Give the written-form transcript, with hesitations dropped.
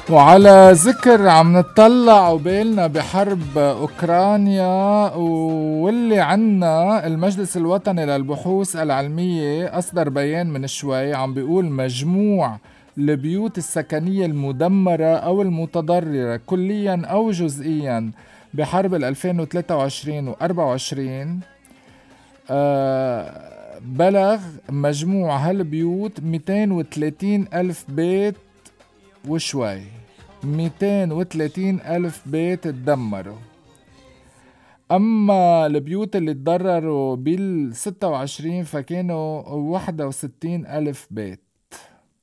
وعلى ذكر عم نطلع وبالنا بحرب أوكرانيا، واللي عنا المجلس الوطني للبحوث العلمية أصدر بيان من شوي عم بيقول مجموع البيوت السكنية المدمرة أو المتضررة كليا أو جزئيا بحرب 2023 و 24 بلغ مجموع هالبيوت 230 ألف بيت وشوي. 230 ألف بيت تدمروا. أما البيوت اللي تضرروا بال 26 فكانوا 61 ألف بيت.